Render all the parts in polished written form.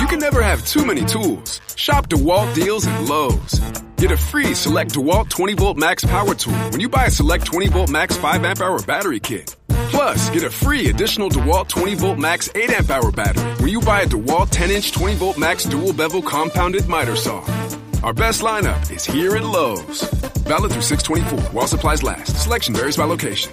You can never have too many tools. Shop DeWalt deals at Lowe's. Get a free Select DeWalt 20-volt max power tool when you buy a Select 20-volt max 5-amp-hour battery kit. Plus, get a free additional DeWalt 20-volt max 8-amp-hour battery when you buy a DeWalt 10-inch 20-volt max dual-bevel compounded miter saw. Our best lineup is here at Lowe's. Valid through 6/24 while supplies last. Selection varies by location.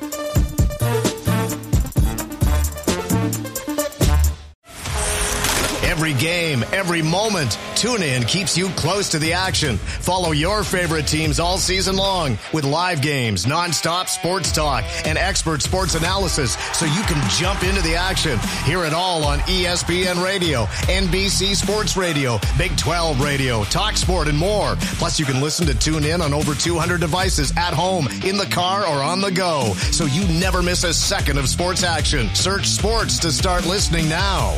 Every game, every moment, TuneIn keeps you close to the action. Follow your favorite teams all season long with live games, nonstop sports talk, and expert sports analysis so you can jump into the action. Hear it all on ESPN Radio, NBC Sports Radio, Big 12 Radio, TalkSport, and more. Plus, you can listen to TuneIn on over 200 devices at home, in the car, or on the go, so you never miss a second of sports action. Search sports to start listening now.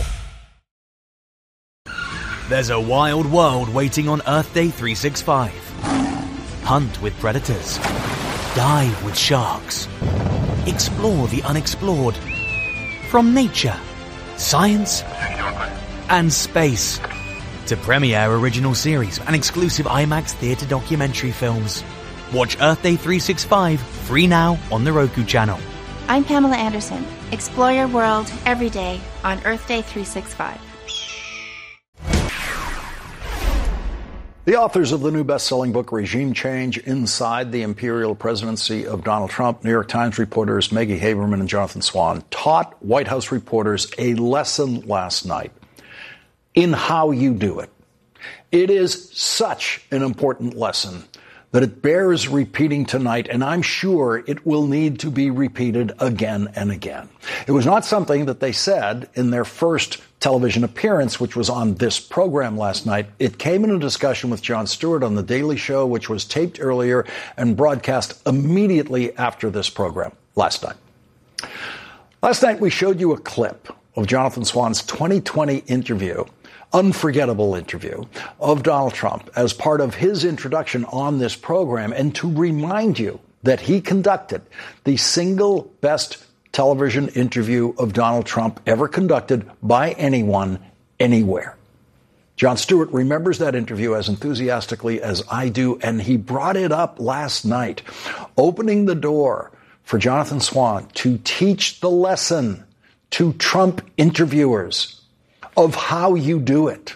There's a wild world waiting on Earth Day 365. Hunt with predators. Dive with sharks. Explore the unexplored. From nature, science, and space to premiere original series and exclusive IMAX theater documentary films. Watch Earth Day 365 free now on the Roku channel. I'm Pamela Anderson. Explore your world every day on Earth Day 365. The authors of the new best-selling book, Regime Change: Inside the Imperial Presidency of Donald Trump, New York Times reporters Maggie Haberman and Jonathan Swan taught White House reporters a lesson last night in how you do it. It is such an important lesson that it bears repeating tonight, and I'm sure it will need to be repeated again and again. It was not something that they said in their first television appearance, which was on this program last night. It came in a discussion with Jon Stewart on The Daily Show, which was taped earlier and broadcast immediately after this program last night. Last night, we showed you a clip of Jonathan Swan's 2020 interview, unforgettable interview of Donald Trump as part of his introduction on this program, and to remind you that he conducted the single best television interview of Donald Trump ever conducted by anyone, anywhere. Jon Stewart remembers that interview as enthusiastically as I do, and he brought it up last night, opening the door for Jonathan Swan to teach the lesson to Trump interviewers of how you do it.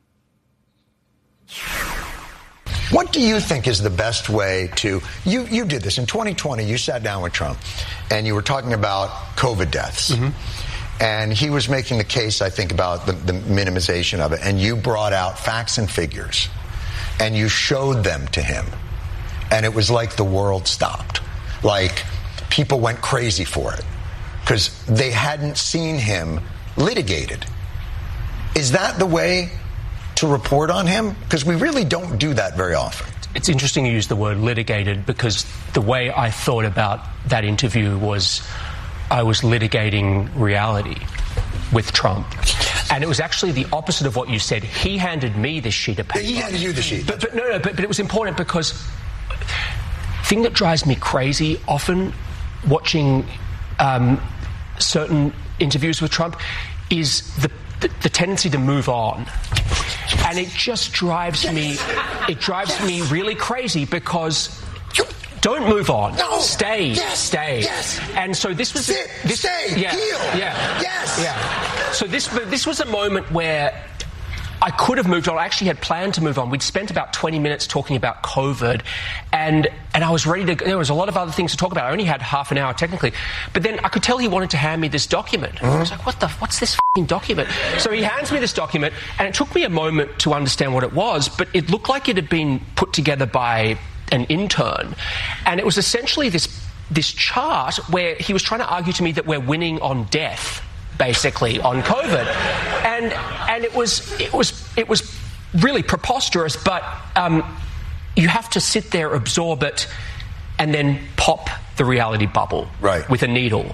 What do you think is the best way to, you did this in 2020, you sat down with Trump and you were talking about COVID deaths. Mm-hmm. And he was making the case, I think, about the minimization of it. And you brought out facts and figures and you showed them to him. And it was like the world stopped. Like people went crazy for it because they hadn't seen him litigated. Is that the way to report on him? Because we really don't do that very often. It's interesting you use the word litigated, because the way I thought about that interview was I was litigating reality with Trump. And it was actually the opposite of what you said. He handed me the sheet of paper. He handed you the sheet. But it was important because the thing that drives me crazy often watching certain interviews with Trump is the tendency to move on. And it just drives me really crazy, because don't move on. No. Stay. Yes. Stay. Yes. And so this was stay. Yeah. Heal. Yeah. Yes. Yeah. So this was a moment where I could have moved on. I actually had planned to move on. We'd spent about 20 minutes talking about COVID, and I was ready to go. There was a lot of other things to talk about. I only had half an hour technically. But then I could tell he wanted to hand me this document. Mm-hmm. I was like, what's this f***ing document? So he hands me this document, and it took me a moment to understand what it was, but it looked like it had been put together by an intern. And it was essentially this chart where he was trying to argue to me that we're winning on death, basically, on COVID. And it was really preposterous, but you have to sit there, absorb it, and then pop the reality bubble with a needle.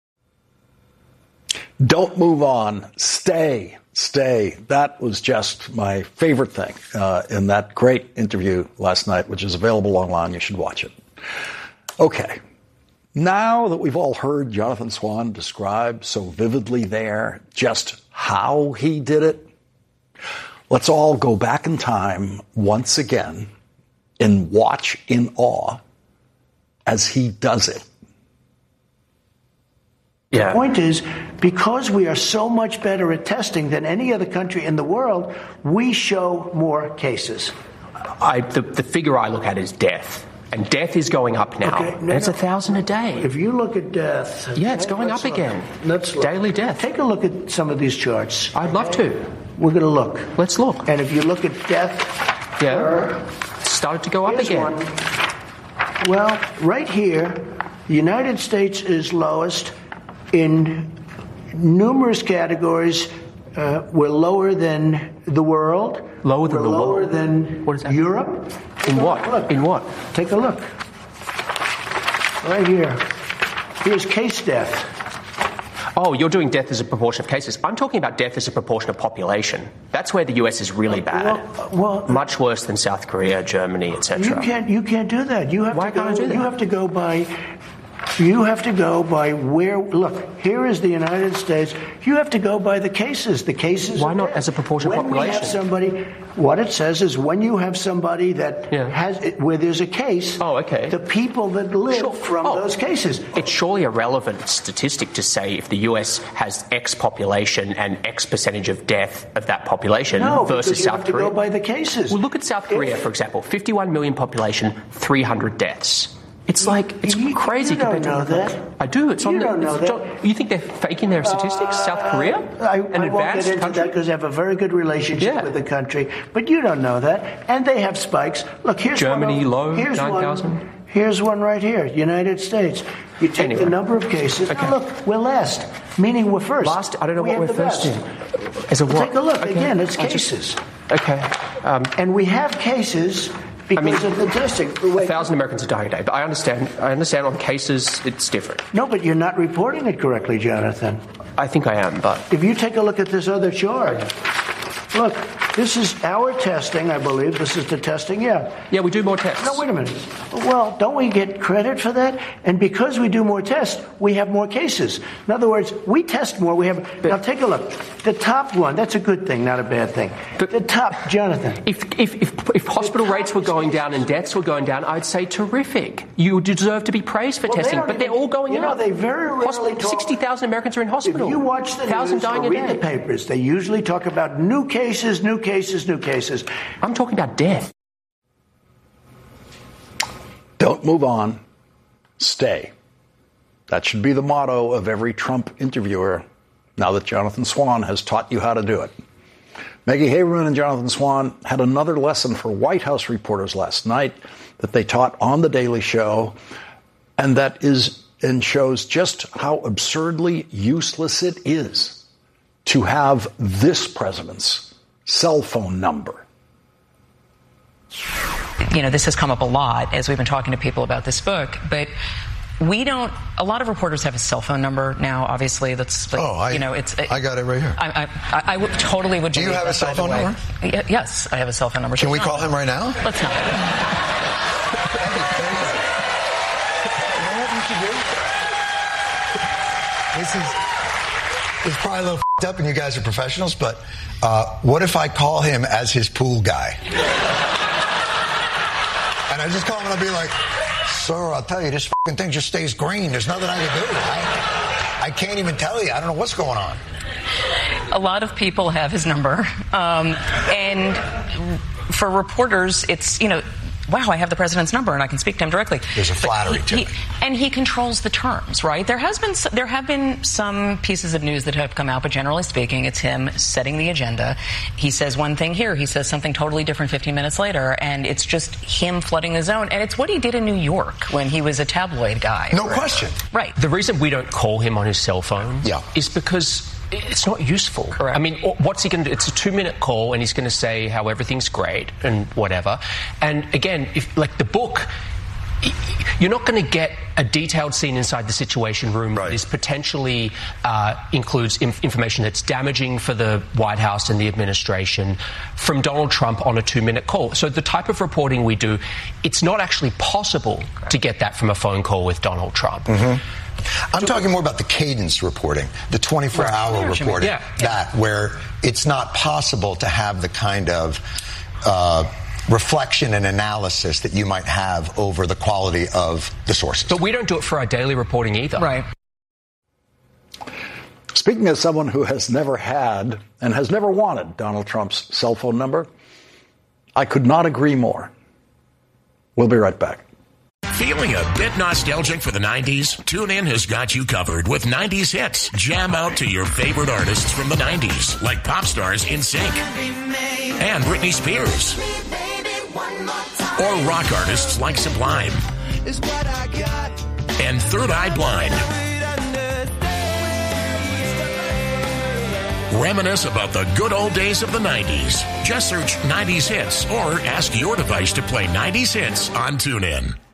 Don't move on. Stay. That was just my favorite thing in that great interview last night, which is available online. You should watch it. Okay. Now that we've all heard Jonathan Swan describe so vividly there just how he did it, Let's all go back in time once again and watch in awe as he does it. Yeah. The point is, because we are so much better at testing than any other country in the world, we show more cases. The figure I look at is death. And death is going up now. Okay, no, it's 1,000 a day. If you look at death... Yeah, it's going up again. Let's look. Daily death. Take a look at some of these charts. I'd love to. We're going to look. Let's look. And if you look at death... Yeah. It's started to go up again. One. Well, right here, the United States is lowest in numerous categories. We're lower than the world. Lower than the world? Lower than what is that? Europe. In what? Look. In what? Take a look. Right here. Here's case death. Oh, you're doing death as a proportion of cases. I'm talking about death as a proportion of population. That's where the US is really bad. Well, much worse than South Korea, Germany, etc. You can't do that. Why can't I do that? You have to go by where. Look, here is the United States. You have to go by the cases. The cases. Why not as a proportion of population? When we have somebody, what it says is when you have somebody that has where there's a case. Oh, okay. The people that live from those cases. It's surely a relevant statistic to say if the US has X population and X percentage of death of that population versus South Korea. You have to go by the cases. Well, look at South Korea, for example. 51 million population, 300 deaths. It's like, it's crazy. You don't know that. I do. It's on you don't know that. You think they're faking their statistics? South Korea? I won't get into that because they have a very good relationship with the country. But you don't know that. And they have spikes. Look, here's Germany, one. low, 9,000. Here's one right here, United States. You take the number of cases. Okay. Now look, we're last, meaning we're first. Last? I don't know what we're first in. As a what? Take a look. Okay. Again, it's cases. And we have cases... Because of the testing. 1,000 Americans are dying a day. But I understand on cases it's different. No, but you're not reporting it correctly, Jonathan. I think I am, but... If you take a look at this other chart, look, this is our testing, I believe. This is the testing, Yeah, we do more tests. No, wait a minute. Well, don't we get credit for that? And because we do more tests, we have more cases. In other words, we test more. Now, take a look. The top one, that's a good thing, not a bad thing. But the top, Jonathan. If hospital rates were going down and deaths were going down, I'd say terrific. You deserve to be praised for testing, but they're all going up. They very rarely talk... 60,000 Americans are in hospital. If you watch the news or read the papers, they usually talk about new cases. I'm talking about death. Don't move on. Stay. That should be the motto of every Trump interviewer now that Jonathan Swan has taught you how to do it. Maggie Haberman and Jonathan Swan had another lesson for White House reporters last night that they taught on The Daily Show, and shows just how absurdly useless it is to have this president's cell phone number. This has come up a lot as we've been talking to people about this book, but a lot of reporters have a cell phone number now, obviously. I got it right here. I totally would. Do you have a cell phone number? Yes, I have a cell phone number. Can we call him right now? Let's not. You know what you should do? It's probably a little f***ed up and you guys are professionals, but what if I call him as his pool guy? And I just call him and I'll be like, sir, I'll tell you, this f***ing thing just stays green. There's nothing I can do. I can't even tell you. I don't know what's going on. A lot of people have his number. And for reporters, it's, wow, I have the president's number and I can speak to him directly. There's a flattery to it. And he controls the terms, right? There have been some pieces of news that have come out, but generally speaking, it's him setting the agenda. He says one thing here, he says something totally different 15 minutes later, and it's just him flooding the zone. And it's what he did in New York when he was a tabloid guy. No question. Right. The reason we don't call him on his cell phone is because it's not useful. Correct. I mean, what's he going to do? It's a 2-minute call, and he's going to say how everything's great and whatever. And again, the book, you're not going to get a detailed scene inside the Situation Room that is potentially includes information that's damaging for the White House and the administration from Donald Trump on a 2-minute call. So the type of reporting we do, it's not actually possible to get that from a phone call with Donald Trump. I'm talking more about the cadence reporting, the 24-hour reporting, where it's not possible to have the kind of reflection and analysis that you might have over the quality of the sources. But we don't do it for our daily reporting either. Right. Speaking as someone who has never had and has never wanted Donald Trump's cell phone number, I could not agree more. We'll be right back. Feeling a bit nostalgic for the 90s? TuneIn has got you covered with 90s hits. Jam out to your favorite artists from the 90s, like pop stars NSYNC and Britney Spears. Or rock artists like Sublime and Third Eye Blind. Reminisce about the good old days of the 90s. Just search 90s hits or ask your device to play 90s hits on TuneIn.